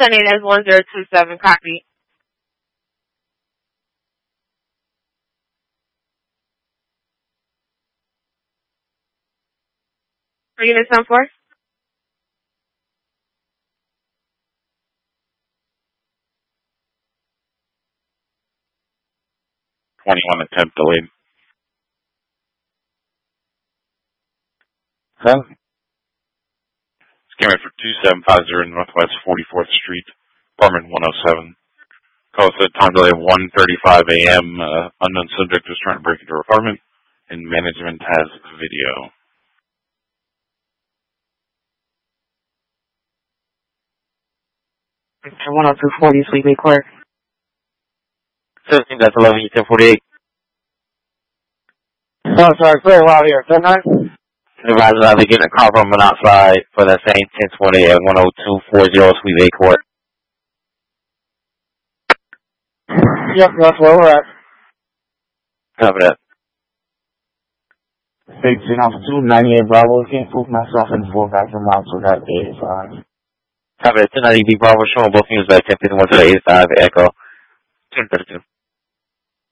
sending as 1027, copy. For unit 74? attempt delayed. Huh? It's coming for 2750 Northwest 44th Street, apartment 107. Call said time delay of 1:35 a.m. Unknown subject was trying to break into her apartment, and management has video. 10240, Suite B Court. 17, that's 11, 1048. Oh, sorry, clear out here. 10-9? Advisor, I'll be getting a call from an outside for that same 1020 at 10240 Suite A Court. Yep, that's where we're at. Copy that. 16 off 298 Bravo. Can't prove myself in 4 back from out, so that 85. Copy that. 1090 B Bravo, showing both units at 1051 to the 85 Echo. 1032.